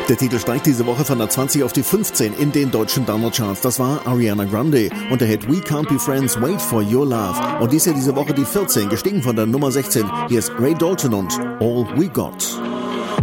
Der Titel steigt diese Woche von der 20 auf die 15 in den deutschen Download-Charts. Das war Ariana Grande und der Hit We Can't Be Friends, Wait for Your Love. Und dies hier diese Woche die 14, gestiegen von der Nummer 16. Hier ist Ray Dalton und All We Got.